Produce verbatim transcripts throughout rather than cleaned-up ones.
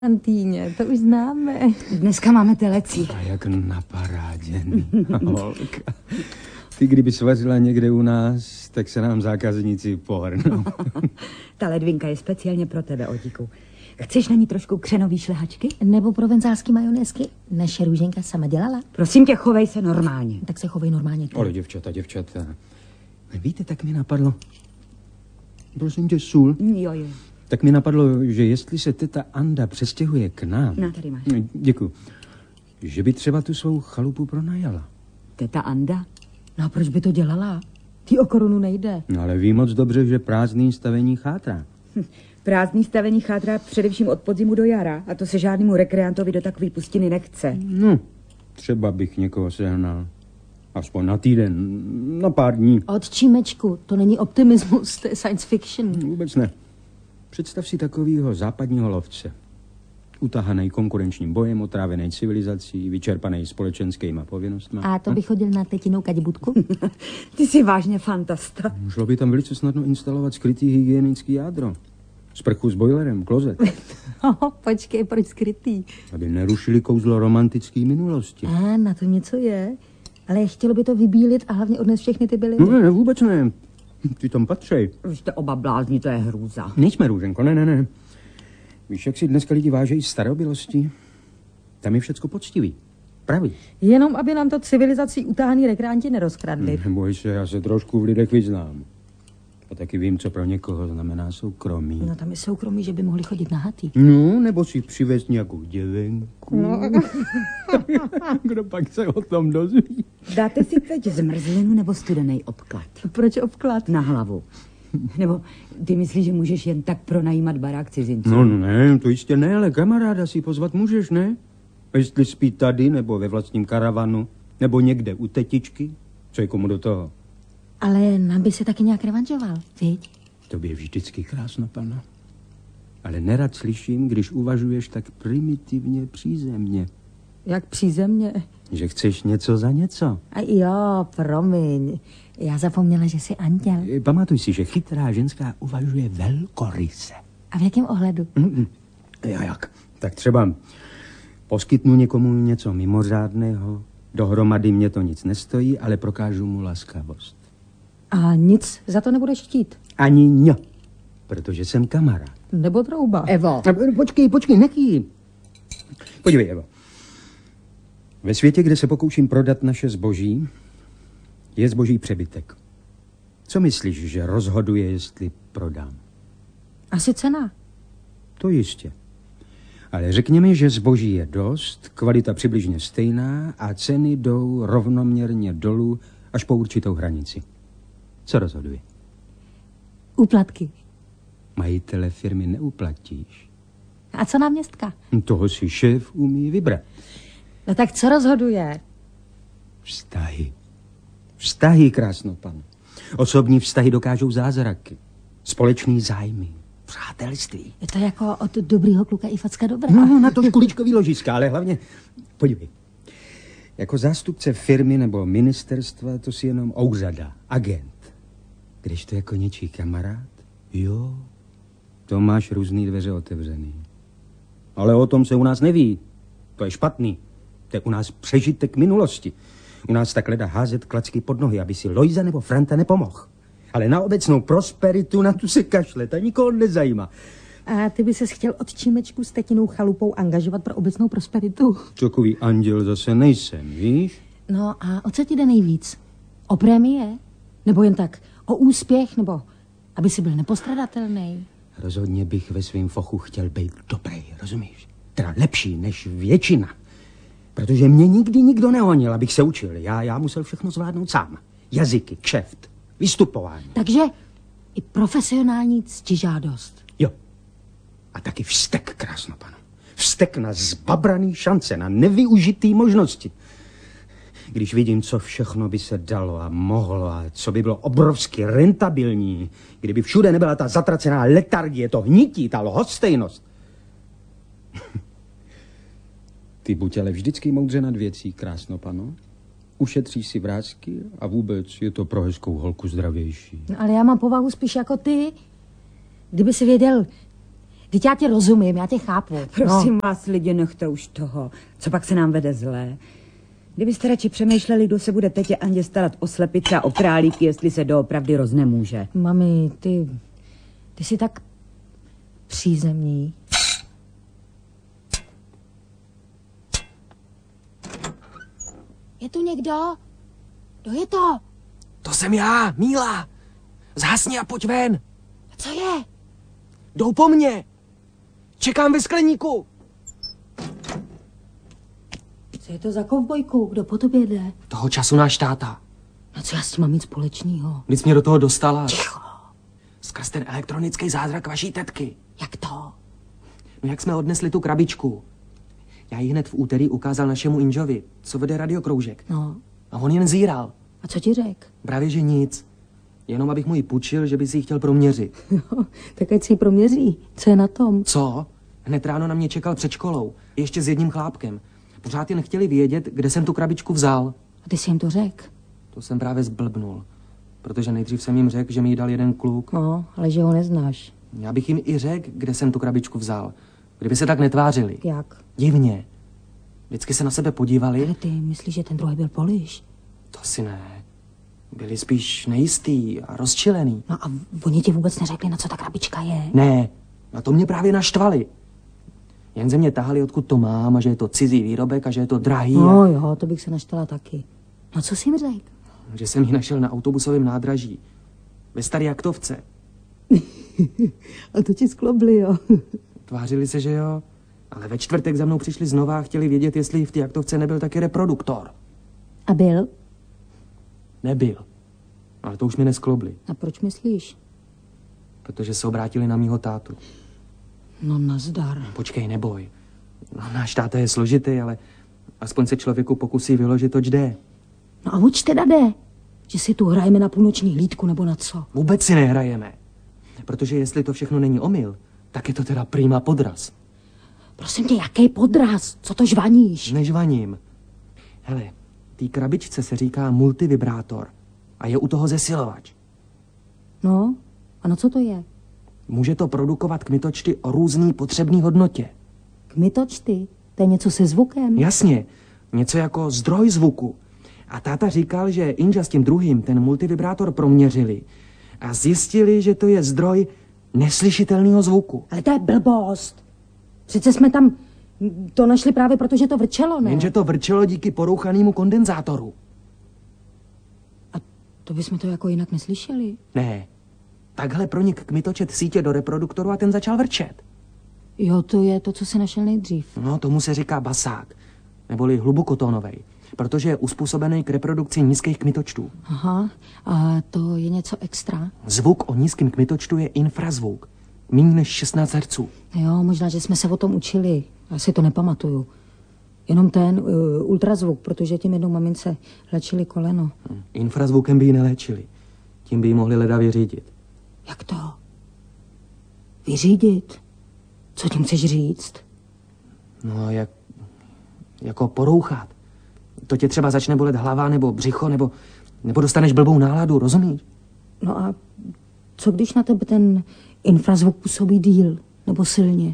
Antýně, to už známe. Dneska máme telecí. A jak na parádě, holka. Ty, kdyby svařila někde u nás, tak se nám zákazníci pohrnou. Ta ledvinka je speciálně pro tebe, Otíku. Chceš na ní trošku křenový šlehačky? Nebo provenzálský majonézky? Naše Růženka sama dělala. Prosím tě, chovej se normálně. Tak se chovej normálně. Ale děvčata, děvčata. Víte, tak mi napadlo. Prosím tě, sůl. Jo, jo. Tak mi napadlo, že jestli se teta Anda přestěhuje k nám... No, tady máš. Děkuju. Že by třeba tu svou chalupu pronajala. Teta Anda? No a proč by to dělala? Ty o korunu nejde. No ale ví moc dobře, že prázdný stavení chátrá. Hm. Prázdný stavení chátrá především od podzimu do jara. A to se žádnému rekreantovi do takové pustiny nechce. No, třeba bych někoho sehnal. Aspoň na týden, na pár dní. Otčímečku, to není optimismus, to je science fiction. Vůbec ne. Představ si takovýho západního lovce. Utahanej konkurenčním bojem, otrávenej civilizací, vyčerpanej společenskýma povinnostma. A to by chodil na tetinou kadibudku? Ty jsi vážně fantasta. Šlo by tam velice snadno instalovat skrytý hygienický jádro. Sprchu s bojlerem, klozet. Oh, počkej, proč skrytý? Aby nerušili kouzlo romantické minulosti. A na to něco je. Ale chtělo by to vybílit a hlavně odnes všechny ty byly. No ne, vůbec ne. Ty tam patřej. Už jste oba blázni, to je hrůza. Nejsme, Růženko, ne, ne, ne. Víš, jak si dneska lidi vážejí starobylosti? Tam je všecko poctivý. Pravý. Jenom, aby nám to civilizací utáhaný rekreanti nerozkradli. Neboj se, já se trošku v lidech vyznám. A taky vím, co pro někoho znamená soukromí. No tam je soukromí, že by mohli chodit nahatý. No, nebo si přivést nějakou děvenku. No. Kdo pak se o tom dozví? Dáte si teď zmrzlinu nebo studený obklad? Proč obklad? Na hlavu. Nebo ty myslíš, že můžeš jen tak pronajímat barák cizinců? No ne, to jistě ne, ale kamaráda si pozvat můžeš, ne? Jestli spí tady, nebo ve vlastním karavanu, nebo někde u tetičky, co je komu do toho? Ale nám by se taky nějak revanžoval, viď? To je vždycky krásno, pana. Ale nerad slyším, když uvažuješ tak primitivně přízemně. Jak přízemně? Že chceš něco za něco. A jo, promiň. Já zapomněla, že jsi anděl. Pamatuj si, že chytrá ženská uvažuje velkoryse. A v jakém ohledu? Mm-mm. Ja, jak? Tak třeba poskytnu někomu něco mimořádného, dohromady mě to nic nestojí, ale prokážu mu laskavost. A nic za to nebudeš chtít? Ani ňo, protože jsem kamarád. Nebo trouba. Evo. Počkej, počkej, neký. Podívej, Evo. Ve světě, kde se pokouším prodat naše zboží, je zboží přebytek. Co myslíš, že rozhoduje, jestli prodám? Asi cena. To jistě. Ale řekněme, že zboží je dost, kvalita přibližně stejná a ceny jdou rovnoměrně dolů až po určitou hranici. Co rozhoduje? Úplatky. Majitele firmy neuplatíš. A co náměstka? Toho si šéf umí vybrat. No tak co rozhoduje? Vztahy. Vztahy, krásno, pan. Osobní vztahy dokážou zázraky. Společný zájmy. Přátelství. Je to jako od dobrýho kluka i facka dobrá. No, na to škuličkový ložiska, ale hlavně, podívej. Jako zástupce firmy nebo ministerstva to si jenom úřada, agent. Když to jako něčí kamarád, jo, to máš různý dveře otevřený. Ale o tom se u nás neví. To je špatný. To je u nás přežitek minulosti. U nás tak leda házet klacky pod nohy, aby si Lojza nebo Franta nepomohl. Ale na obecnou prosperitu na tu se kašle, ta nikoho nezajímá. A ty by ses chtěl od Čímečku s tetinou chalupou angažovat pro obecnou prosperitu? Takový anděl zase nejsem, víš? No a o co ti jde nejvíc? O prémie? Nebo jen tak o úspěch? Nebo aby si byl nepostradatelný? Rozhodně bych ve svém fochu chtěl být dobrý, rozumíš? Teda lepší než většina. Protože mě nikdy nikdo nehonil, abych se učil. Já, já musel všechno zvládnout sám. Jazyky, kšeft, vystupování. Takže i profesionální ctižádost. Jo. A taky vztek, krásno, panu. Vztek na zbabraný šance, na nevyužitý možnosti. Když vidím, co všechno by se dalo a mohlo a co by bylo obrovsky rentabilní, kdyby všude nebyla ta zatracená letargie, to hnití, ta lhostejnost. Ty buď ale vždycky moudře nad věcí, krásno, pano. Ušetříš si vrásky a vůbec je to pro hezkou holku zdravější. No, ale já mám povahu spíš jako ty. Kdyby si věděl, Teď já tě rozumím, já tě chápu. Prosím no. vás, lidi, nechte už toho. Co pak se nám vede zlé? Kdybyste radši přemýšleli, kdo se bude tetě Andě starat o slepice a o králíky, jestli se doopravdy roznemůže. Mami, ty, ty jsi tak přízemní. Je tu někdo? Kdo je to? To jsem já, Míla. Zhasni a pojď ven. Co je? Jdou po mně. Čekám ve skleníku. Co je to za kovbojku? Kdo po tobě jde? Toho času náš táta. No co já s tím mám mít společného? Když mě do toho dostala. Ticho. Skrz ten elektronický zázrak vaší tetky. Jak to? No jak jsme odnesli tu krabičku. Já ji hned v úterý ukázal našemu Inžovi, co vede radiokroužek. No, A on jen zíral. a co ti řek? Právě že nic. Jenom abych mu ji půjčil, že by si ji chtěl proměřit. No, tak ať si ji proměří. Co je na tom? Co? Hned ráno na mě čekal před školou. Ještě s jedním chlápkem. Pořád jen chtěli vědět, kde jsem tu krabičku vzal. A ty jsi jim to řek? To jsem právě zblbnul. Protože nejdřív jsem jim řekl, že mi ji dal jeden kluk. No, ale že ho neznáš. Já bych jim i řekl, kde jsem tu krabičku vzal. Kdyby se tak netvářili. Jak? Divně. Vždycky se na sebe podívali. Ale ty myslíš, že ten druhý byl Poliš? To si ne. Byli spíš nejistý a rozčilený. No a oni ti vůbec neřekli, na co ta krabička je? Ne, na to mě právě naštvali. Jen ze mě tahali, odkud to mám, a že je to cizí výrobek a že je to drahý. No a... jo, to bych se naštvala taky. No co jsi jim řekl? Že jsem ji našel na autobusovém nádraží. Ve staré aktovce. A to ti sklobli, jo. Tvářili se, že jo. Ale ve čtvrtek za mnou přišli znova a chtěli vědět, jestli v té aktovce nebyl taky reproduktor. A byl? Nebyl. Ale to už mě nesklobli. A proč myslíš? Protože se obrátili na mýho tátu. No nazdar. Počkej, neboj. No, náš táta je složitý, ale aspoň se člověku pokusí vyložit, oč jde. No a oč teda jde? Že si tu hrajeme na půlnoční hlídku nebo na co? Vůbec si nehrajeme. Protože jestli to všechno není omyl, tak je to teda prima podraz. Prosím tě, jaký podraz? Co to žvaníš? Nežvaním. Hele, té krabičce se říká multivibrátor a je u toho zesilovač. No, a no co to je? Může to produkovat kmitočty o různý potřebný hodnotě. Kmitočty? To je něco se zvukem? Jasně, něco jako zdroj zvuku. A táta říkal, že Inža s tím druhým ten multivibrátor proměřili a zjistili, že to je zdroj neslyšitelného zvuku. Ale to je blbost. Přece jsme tam to našli právě proto, že to vrčelo, ne? Jenže to vrčelo díky porouchanému kondenzátoru. A to bychom to jako jinak neslyšeli. Ne, takhle pronik kmitočet sítě do reproduktoru a ten začal vrčet. Jo, to je to, co jsi našel nejdřív. No, tomu se říká basák, neboli hlubokotónovej, protože je uspůsobený k reprodukci nízkých kmitočtů. Aha, a to je něco extra? Zvuk o nízkém kmitočtu je infrazvuk, méně než šestnáct hertzů. Jo, možná, že jsme se o tom učili. Já si to nepamatuju. Jenom ten uh, ultrazvuk, protože tím jednou mamince léčili koleno. Hm. Infrazvukem by ji neléčili, tím by ji mohli leda vyřídit. Jak to? Vyřídit? Co tím chceš říct? No, jak, jako porouchat. To tě třeba začne bolet hlava nebo břicho, nebo, nebo dostaneš blbou náladu, rozumíš? No a co když na tebe ten infrazvuk působí díl nebo silně?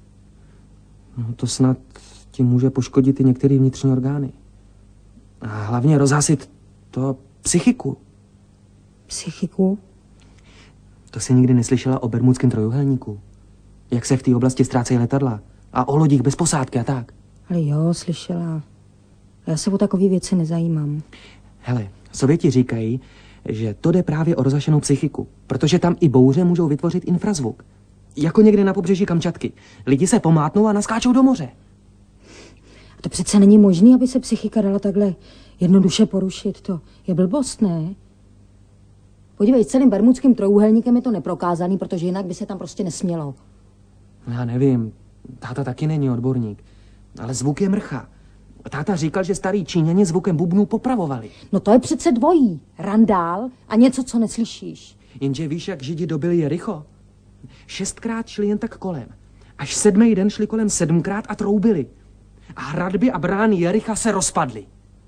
No, to snad ti může poškodit i některé vnitřní orgány. A hlavně rozhasit to psychiku. Psychiku? To jsi nikdy neslyšela o bermudském trojuhelníku? Jak se v té oblasti ztrácejí letadla? A o lodích bez posádky a tak? Ale jo, slyšela. Já se o takové věci nezajímám. Hele, Sověti říkají, že to jde právě o rozhašenou psychiku, protože tam i bouře můžou vytvořit infrazvuk. Jako někde na pobřeží Kamčatky. Lidi se pomátnou a naskáčou do moře. A to přece není možné, aby se psychika dala takhle jednoduše porušit. To je blbost, ne? Podívej, s celým bermudským trojúhelníkem je to neprokázaný, protože jinak by se tam prostě nesmělo. Já nevím, táta taky není odborník, ale zvuk je mrcha. Táta říkal, že starý Číňani zvukem bubnů popravovali. No to je přece dvojí. Randál a něco, co neslyšíš. Jenže víš, jak Židi dobili Jericho? Šestkrát šli jen tak kolem. Až sedmý den šli kolem sedmkrát a troubili. A hradby a brány Jericha se rozpadly.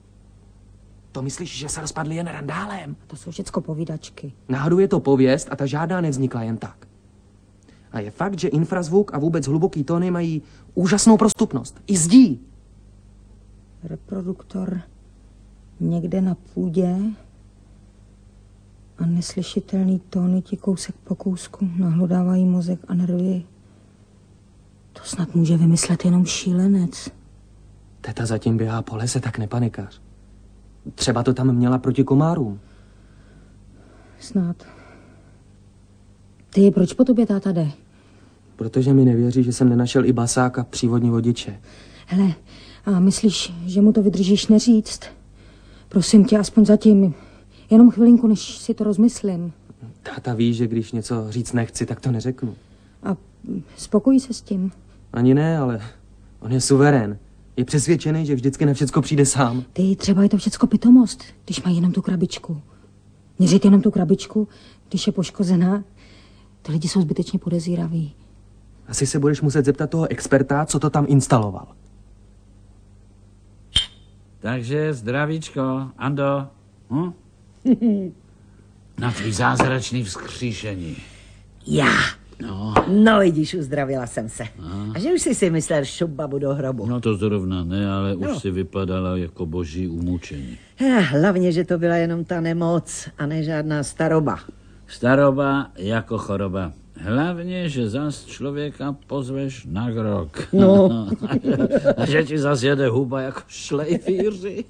To myslíš, že se rozpadly jen randálem? To jsou všecko povídačky. Náhodou je to pověst a ta žádná nevznikla jen tak. A je fakt, že infrazvuk a vůbec hluboký tóny mají úžasnou prostupnost. I zdí. Reproduktor někde na půdě a neslyšitelný tóny ti kousek po kousku nahlodávají mozek a nervy. To snad může vymyslet jenom šílenec. Teta zatím běhá po lese, tak nepanikař. Třeba to tam měla proti komárům. Snad. Ty, proč po tobě táta jde? Protože mi nevěří, že jsem nenašel i basák a přívodní vodiče. Hele, a myslíš, že mu to vydržíš neříct? Prosím tě, aspoň zatím. Jenom chvilinku, než si to rozmyslím. Táta ví, že když něco říct nechci, tak to neřeknu. A spokojí se s tím? Ani ne, ale on je suverén. Je přesvědčený, že vždycky na všecko přijde sám. Ty, třeba je to všecko pitomost, když mají jenom tu krabičku. Měřit jenom tu krabičku, když je poškozená, ty lidi jsou zbytečně podezíraví. Asi se budeš muset zeptat toho experta, co to tam instaloval. Takže zdravíčko, Ando. Hm? Na tvý zázračný vzkříšení. Já. No, No vidíš, uzdravila jsem se. A že už jsi si myslel šup babu do hrobu. no to zrovna ne, ale už No. si vypadala jako boží umučení. Eh, Hlavně, že to byla jenom ta nemoc a ne žádná staroba. Staroba jako choroba. Hlavně, že zas člověka pozveš na grok. No. A že ti zas jede huba jako šlejfíři.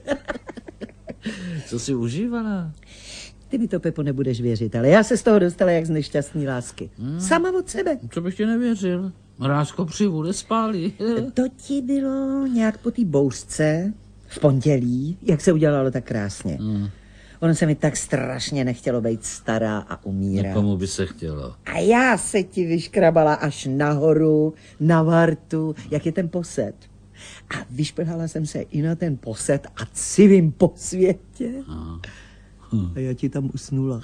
Co jsi užívala? Ty mi to, Pepo, nebudeš věřit, ale já se z toho dostala jak z nešťastný lásky. Hmm. Sama od sebe. Co bych ti nevěřil? Mrázko přivu nespálí. To ti bylo nějak po té bouřce v pondělí, jak se udělalo tak krásně. Hmm. Ono se mi tak strašně nechtělo být stará a umírat. Komu by se chtělo? A já se ti vyškrabala až nahoru, na vartu, jak je ten posed. A vyšplhala jsem se i na ten posed a civím po světě. Aha. A já ti tam usnula.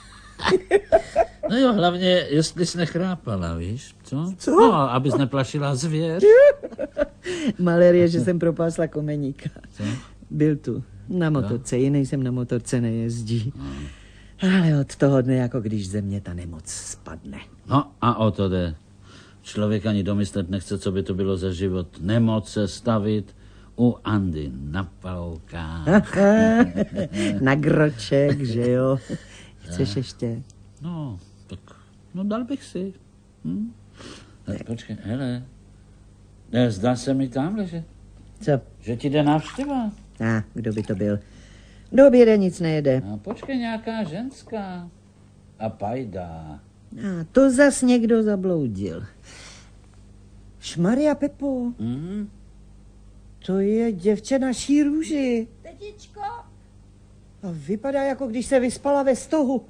No jo, hlavně, jestli jsi nechrápala, víš, co? Co? No, abys neplašila zvěř. Malérie, že jsem propásla komeníka. Co? Byl tu, na motorce, jiný jsem na motorce nejezdí. Ale od toho dne, jako když ze mě ta nemoc spadne. No a o to jde. Člověk ani domyslet nechce, co by to bylo za život. Nemoc se stavit u Andy na paloukách. Na groček, že jo? Chceš ještě? No, tak, no dal bych si. Hm? Tak počkej, hele. Ne, zdá se mi tamhle, že, Co? že ti jde návštěva. A, kdo by to byl? Do oběda nic nejede. A počkej, nějaká ženská. A pajda. A to zas někdo zabloudil. Šmaria, Pepo, Hm? to je děvče naší růži. Tetičko! A vypadá, jako když se vyspala ve stohu.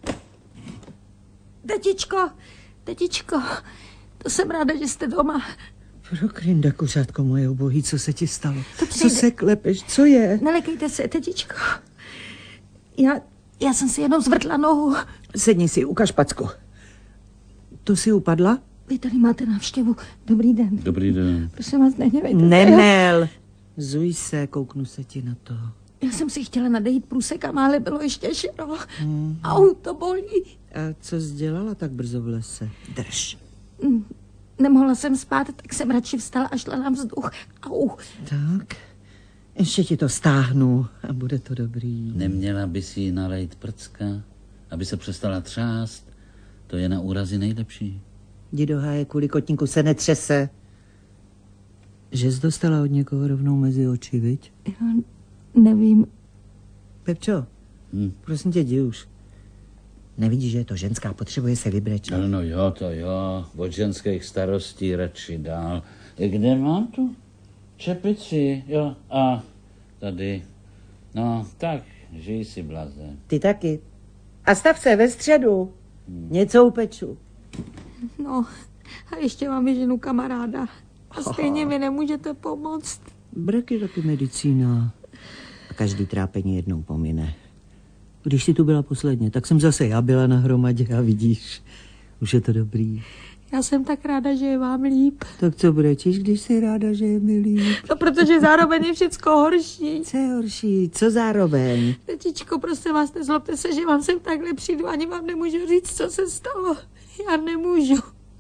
Tetičko! Tetičko! To jsem ráda, že jste doma. Prokrinda, kuřátko moje ubohý, co se ti stalo? To Co přijde. se klepeš, co je? Nelekejte se, tetičko. Já, já jsem si jenom zvrtla nohu. Sedni si, ukaž packu. To si upadla? Vy tady máte návštěvu. Dobrý den. Dobrý den. Prosím vás, nehněvejte se. Nenel. Zuj se, kouknu se ti na to. Já jsem si chtěla nadejít průsekama, ale bylo ještě šero. Au, to bolí. A co jsi dělala tak brzo v lese? Drž. Nemohla jsem spát, tak jsem radši vstala a šla na vzduch. Au. Tak, ještě ti to stáhnu a bude to dobrý. Neměla by si jí nalejt prcka, aby se přestala třást. To je na úrazy nejlepší. Jdi do háje, kvůli kotníku se netřese. Že jsi dostala od někoho rovnou mezi oči, viď? Já nevím. Pepčo, Hm. prosím tě, jdi už. Nevidíš, že je to ženská, potřebuje se vybrečet. No, no jo, to jo. Od ženských starostí radši dál. Kde mám tu čepici? Jo, a tady. No, tak, žij si, blaze. Ty taky. A stav se ve středu. Něco upeču. No, a ještě mám ženu kamaráda. A stejně mi nemůžete pomoct. Brak je taky medicína. A každý trápení jednou pomine. Když jsi tu byla posledně, tak jsem zase já byla na hromadě a vidíš, už je to dobrý. Já jsem tak ráda, že je vám líp. Tak co brečíš, když jsi ráda, že je mi líp? No, protože zároveň je všecko horší. Co je horší, co zároveň? Tetičko, prosím vás, nezlobte se, že vám sem takhle přijdu, ani vám nemůžu říct, co se stalo. Já nemůžu.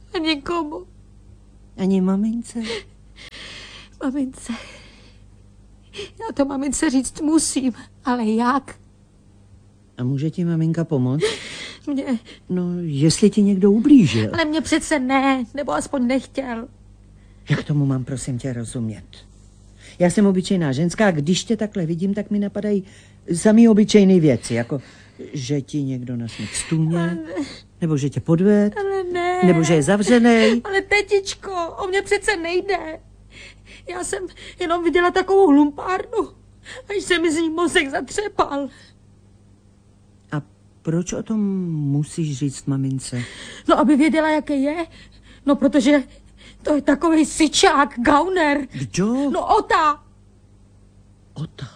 A nikomu. Ani mamince? Mamince. Já to mamince říct musím, ale jak? A může ti maminka pomoct? Mě, No, jestli ti někdo ublížil. ale mě přece ne, nebo aspoň nechtěl. Jak tomu mám, prosím tě, rozumět? Já jsem obyčejná ženská a když tě takhle vidím, tak mi napadají samý obyčejné věci, jako že ti někdo nasmět stůně, nebo že tě podved, Ale ne. nebo že je zavřenej. Ale tetičko, o mě přece nejde. Já jsem jenom viděla takovou hlumpárnu, až se mi z ní mozek zatřepal. A proč o tom musíš říct mamince? No, aby věděla, jaké je. No, protože to je takovej syčák, gauner. Kdo? No, Ota. Ota.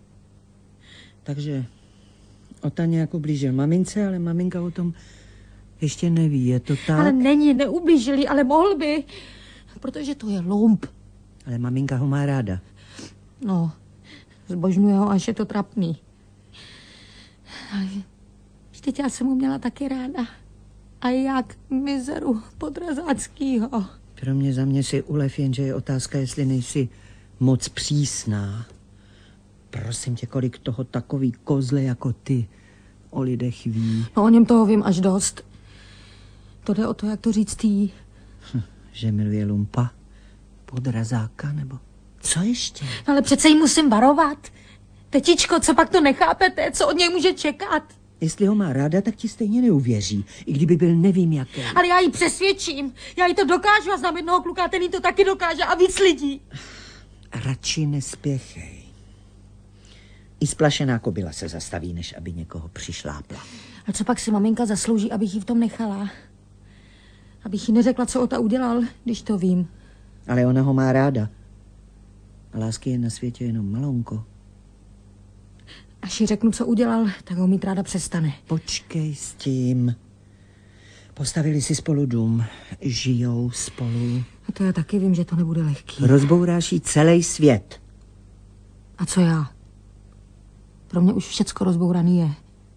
Takže Ota nějak ublížil mamince, ale maminka o tom ještě neví, je to tak? Ale není, neublížili, ale mohl by. Protože to je lump. Ale maminka ho má ráda. No, zbožňuje ho, až je to trapný. Ale vždyť já jsem ho měla taky ráda. A jak mizeru Podrazáckýho. Pro mě za mě si ulev, jenže je otázka, jestli nejsi moc přísná. Prosím tě, kolik toho takový kozle jako ty o lidech ví. No, o něm toho vím až dost. To jde o to, jak to říct jí. Hm, že miluje lumpa, Podrazáka, nebo co ještě? Ale přece jí musím varovat. Tetičko, co pak to nechápete? Co od něj může čekat? Jestli ho má ráda, tak ti stejně neuvěří, i kdyby byl nevím jaký. Ale já ji přesvědčím. Já jí to dokážu a znám jednoho kluka, ten jí to taky dokáže a víc lidí. Radši nespěchej. I splašená kobila se zastaví, než aby někoho přišlápla. A co pak si maminka zaslouží, abych jí v tom nechala? Abych jí neřekla, co Ota udělal, když to vím. Ale ona ho má ráda. A lásky je na světě jenom malounko. Až jí řeknu, co udělal, tak ho mít ráda přestane. Počkej s tím. Postavili si spolu dům. Žijou spolu. A to já taky vím, že to nebude lehký. Rozbouráš jí celý svět. A co já? Pro mě už všecko rozbouraný je.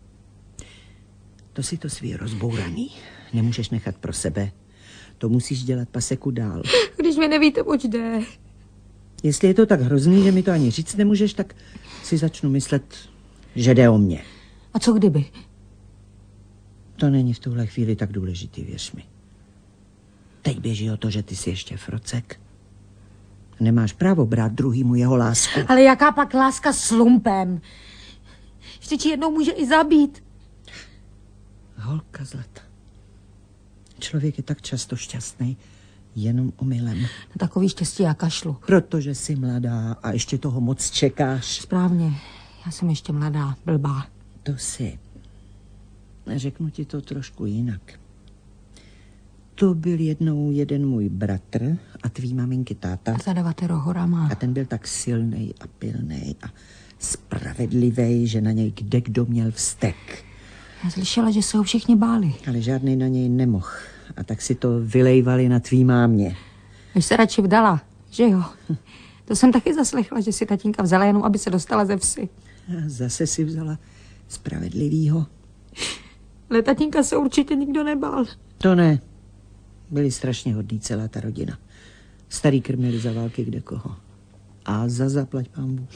To si to svý rozbouraný. Nemůžeš nechat pro sebe. To musíš dělat paseku dál. Když mi nevíte, oč jde. Jestli je to tak hrozný, že mi to ani říct nemůžeš, tak si začnu myslet, že jde o mě. A co kdyby? To není v tuhle chvíli tak důležitý, věř mi. Teď běží o to, že ty jsi ještě frocek. Nemáš právo brát druhýmu jeho lásku. Ale jaká pak láska s lumpem? Vždyť ji jednou může i zabít. Holka zlata. Člověk je tak často šťastný jenom omylem. Na takový štěstí já kašlu. Protože jsi mladá a ještě toho moc čekáš. Správně. Já jsem ještě mladá, blbá. To jsi. Řeknu ti to trošku jinak. To byl jednou jeden můj bratr a tvý maminky táta. Zadavatero horama. A ten byl tak silnej a pilnej a spravedlivý, že na něj kdekdo měl vztek. Já slyšela, že se ho všichni báli. Ale žádný na něj nemohl. A tak si to vylejvali na tvý mámě. Až se radši vdala, že jo? To jsem taky zaslechla, že si tatínka vzala jenom, aby se dostala ze vsi. A zase si vzala spravedlivýho. Ale tatínka se určitě nikdo nebál. To ne. Byli strašně hodní celá ta rodina. Starý krmili za války kde koho. A za zaplať pánbu.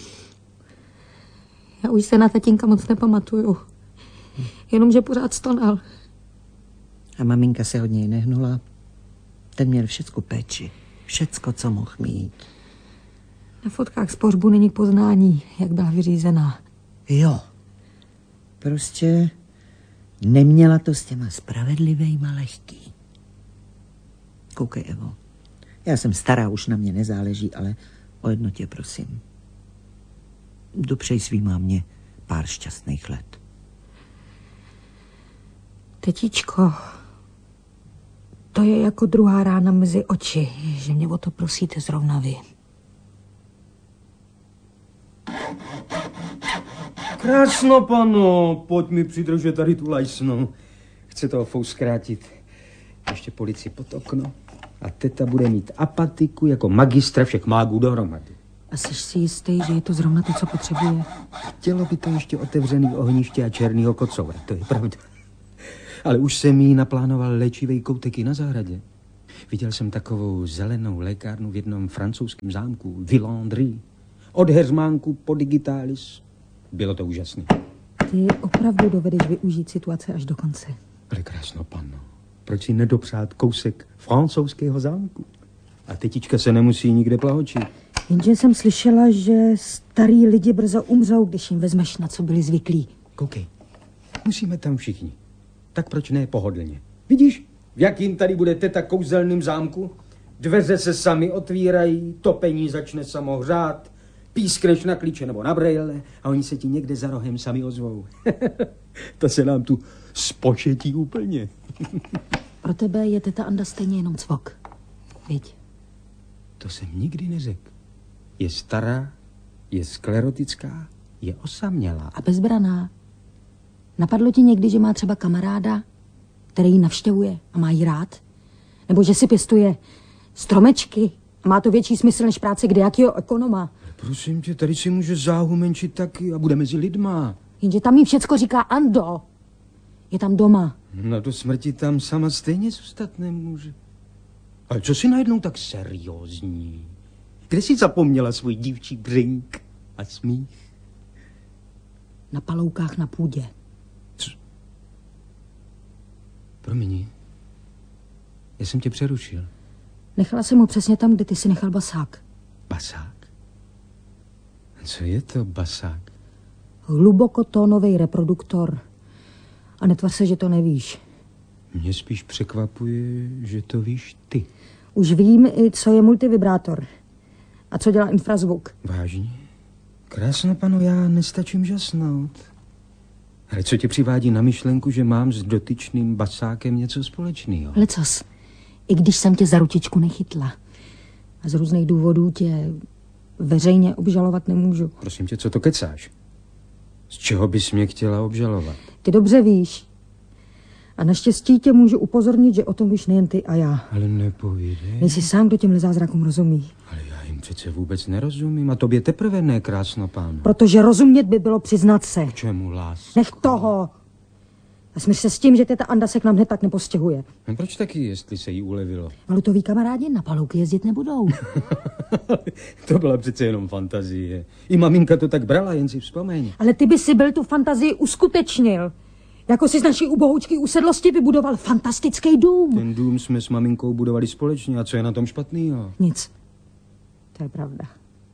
Já už se na tatínka moc nepamatuju. Jenomže pořád stonal. A maminka se od něj nehnula. Ten měl všecko péči. Všecko, co mohl mít. Na fotkách z pohřbu není poznání, jak byla vyřízená. Jo. Prostě neměla to s těma spravedlivejma lehký. Koukej, Evo. Já jsem stará, už na mě nezáleží, ale o jedno tě prosím. Dopřej svý mámě pár šťastných let. Tetičko, to je jako druhá rána mezi oči, že mě o to prosíte zrovna vy. Krásno, pano, pojď mi přidržet tady tu lajsnu. Chce toho fous zkrátit. Ještě policii pod okno. A teta bude mít apatiku jako magistra všech mágů dohromady. A jsi si jistý, že je to zrovna to, co potřebuje? Chtělo by to ještě otevřený ohniště a černýho kocoura, to je pravda. Ale už jsem jí naplánoval léčivej koutek i na zahradě. Viděl jsem takovou zelenou lékárnu v jednom francouzském zámku, Villandry. Od Heřmánku po Digitalis. Bylo to úžasné. Ty opravdu dovedeš využít situace až do konce. Ale krásno, panno. Proč si nedopřát kousek francouzského zámku? A tetička se nemusí nikde plahočit. Jenže jsem slyšela, že starý lidi brzo umřou, když jim vezmeš, na co byli zvyklí. Koukej, musíme tam všichni. Tak proč ne pohodlně? Vidíš, v jakým tady bude teta kouzelným zámku? Dveře se sami otvírají, topení začne samo hřát, pískneš na klíče nebo na brejle a oni se ti někde za rohem sami ozvou. To se nám tu spočetí úplně. Pro tebe je teta Anda stejně jenom cvok. Viď? To jsem nikdy neřekl. Je stará, je sklerotická, je osamělá. A bezbraná. Napadlo ti někdy, že má třeba kamaráda, který ji navštěvuje a má jí rád? Nebo že si pěstuje stromečky a má to větší smysl než práce kdejakýho ekonoma? Prosím tě, tady si může záhumenčit taky a bude mezi lidma. Jenže tam jí všecko říká Ando. Je tam doma. No do smrti tam sama stejně zůstat nemůže. Ale co si najednou tak seriózní? Kde jsi zapomněla svůj dívčí břink a smích? Na paloukách na půdě. Co? Promiň. Já jsem tě přerušil. Nechala jsem ho přesně tam, kde ty si nechal basák. Basák? Co je to basák? Hlubokotónový reproduktor. A netvař se, že to nevíš. Mě spíš překvapuje, že to víš ty. Už vím i, co je multivibrátor. A co dělá infrazvuk. Vážně? Krásno, pano, já nestačím žasnout. Ale co tě přivádí na myšlenku, že mám s dotyčným basákem něco společného? Lecos, i když jsem tě za ručičku nechytla a z různých důvodů tě veřejně obžalovat nemůžu. Prosím tě, co to kecáš? Z čeho bys mě chtěla obžalovat? Ty dobře víš. A naštěstí tě můžu upozornit, že o tom víš nejen ty a já. Ale nepovídej. Nejsi sám, kdo těmhle zázrakům rozumí. Ale já jim přece vůbec nerozumím a tobě teprve ne, krásno, pánu. Protože rozumět by bylo přiznat se. K čemu, lásko? Nech toho. A smíř se s tím, že teta Anda se k nám hned tak nepostěhuje. No proč taky, jestli se jí ulevilo? Ale to ví kamarádi, na palouky jezdit nebudou. To byla přece jenom fantazie. I maminka to tak brala, jen si vzpomeň. Ale ty by si byl tu fantazii uskutečnil. Jako si z naší uboučky usedlosti vybudoval fantastický dům. Ten dům jsme s maminkou budovali společně a co je na tom špatného? Nic. To je pravda.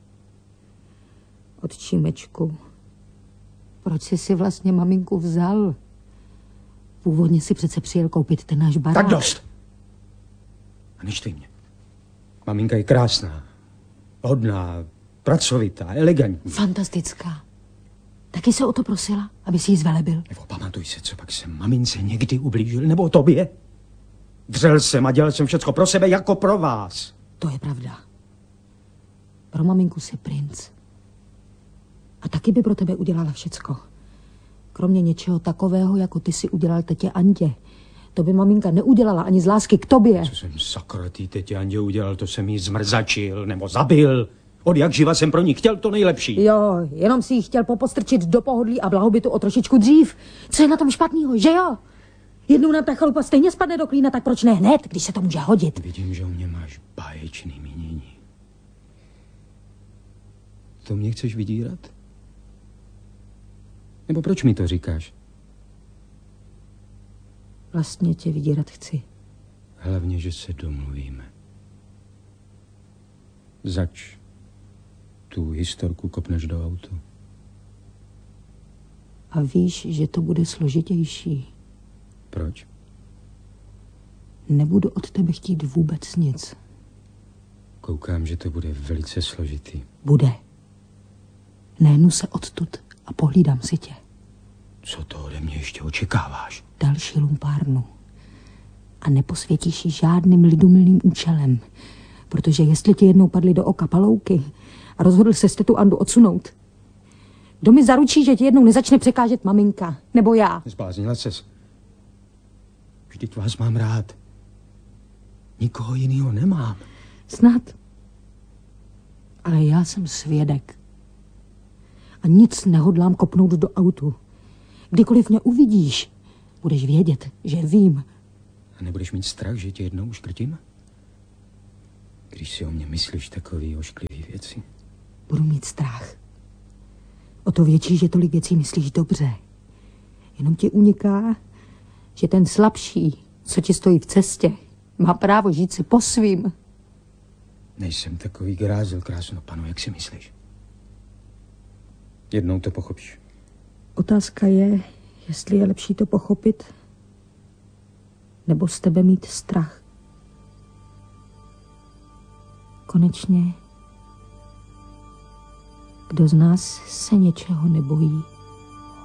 Otčímečku, proč jsi si vlastně maminku vzal? Původně si přece přijel koupit ten náš barák. Tak dost! A neštej mě. Maminka je krásná, hodná, pracovitá, elegantní. Fantastická. Taky se o to prosila, aby si ji zvelebil. Nebo pamatuj se, co pak jsem mamince někdy ublížil, nebo tobě? Dřel jsem a dělal jsem všecko pro sebe jako pro vás. To je pravda. Pro maminku jsi princ. A taky by pro tebe udělala všecko. Kromě něčeho takového, jako ty si udělal tetě Andě. To by maminka neudělala ani z lásky k tobě. Co jsem sakra tý tetě Andě udělal, to jsem jí zmrzačil nebo zabil. Od jak živa jsem pro ní chtěl to nejlepší. Jo, jenom si ji chtěl popostrčit do pohodlí a blahobytu o trošičku dřív. Co je na tom špatného, že jo? Jednou nám ta chalupa stejně spadne do klína, tak proč ne hned, když se to může hodit? Vidím, že u mě máš báječný mínění. To mě chceš vydírat? Nebo proč mi to říkáš? Vlastně tě vydírat chci. Hlavně, že se domluvíme. Zač tu historku kopneš do autu. A víš, že to bude složitější. Proč? Nebudu od tebe chtít vůbec nic. Koukám, že to bude velice složitý. Bude. Nehnu se odtud a pohlídám si tě. Co to ode mě ještě očekáváš? Další lumpárnu. A neposvětíš ji žádným lidumilným účelem. Protože jestli ti jednou padly do oka palouky a rozhodl se tetu Andu odsunout, kdo mi zaručí, že ti jednou nezačne překážet maminka? Nebo já? Zbláznila ses. Vždyť vás mám rád. Nikoho jiného nemám. Snad. Ale já jsem svědek. A nic nehodlám kopnout do autu. Kdykoliv mě uvidíš, budeš vědět, že vím. A nebudeš mít strach, že tě jednou uškrtím? když si o mě myslíš takový ošklivý věci. Budu mít strach. O to větší, že tolik věcí myslíš dobře. Jenom ti uniká, že ten slabší, co ti stojí v cestě, má právo žít si po svým. Nejsem takový grázel, krásno panu, jak si myslíš. Jednou to pochopíš. Otázka je, jestli je lepší to pochopit, nebo z tebe mít strach. Konečně, kdo z nás se něčeho nebojí?